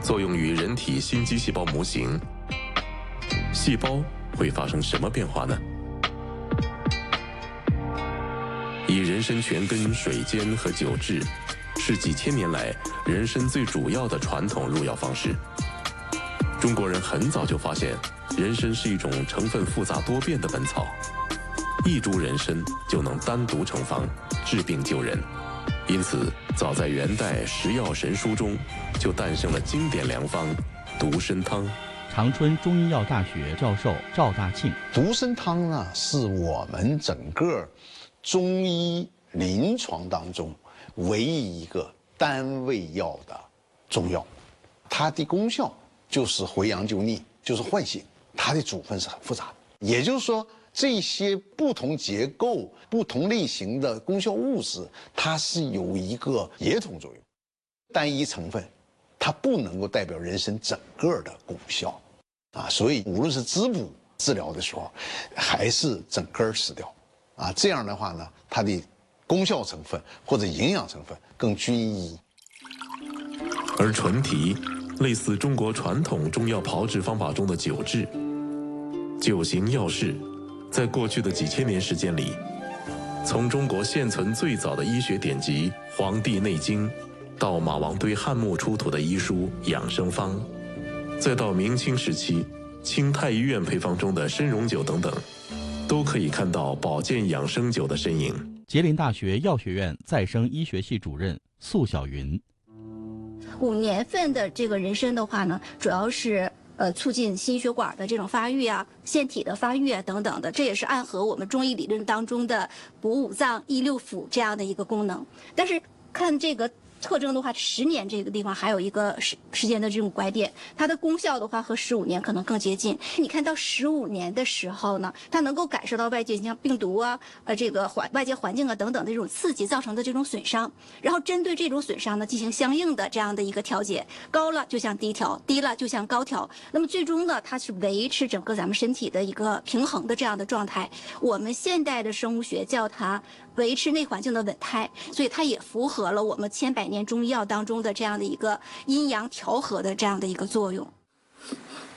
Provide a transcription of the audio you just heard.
作用于人体心肌细胞模型。细胞会发生什么变化呢？以人参全根、水煎和酒制，是几千年来人参最主要的传统入药方式。中国人很早就发现，人参是一种成分复杂多变的本草，一株人参就能单独成方，治病救人。因此，早在元代《食药神书》中，就诞生了经典良方独参汤。 长春中医药大学教授赵大庆， 独参汤呢，是我们整个中医临床当中唯一一个单味药的中药，它的功效就是回阳救逆，就是唤醒。它的组分是很复杂的，也就是说，这些不同结构、不同类型的功效物质，它是有一个协同作用。单一成分，它不能够代表人参整个的功效，所以无论是滋补治疗的时候，还是整根吃掉，这样的话呢，它的功效成分或者营养成分更均一。 而纯提类似中国传统中药炮制方法中的酒制，酒行药事，在过去的几千年时间里，从中国现存最早的医学典籍《黄帝内经》，到马王堆汉墓出土的医书《养生方》，再到明清时期清太医院配方中的参茸酒等等，都可以看到保健养生酒的身影。 吉林大学药学院再生医学系主任宿晓云 5年份的这个人参的话呢，主要是促进心血管的这种发育啊、腺体的发育啊等等的，这也是暗合我们中医理论当中的补五脏、益六腑这样的一个功能。但是看这个特征的话，10年这个地方还有一个时间的这种拐点，它的功效的话和15年可能更接近。你看到15年的时候呢，它能够感受到外界像病毒啊、这个外界环境啊等等的这种刺激造成的这种损伤，然后针对这种损伤呢进行相应的这样的一个调节，高了就像低调，低了就像高调。那么最终呢，它是维持整个咱们身体的一个平衡的这样的状态。我们现代的生物学叫它维持内环境的稳态，所以它也符合了我们千百年中医药当中的这样的一个阴阳调和的这样的一个作用。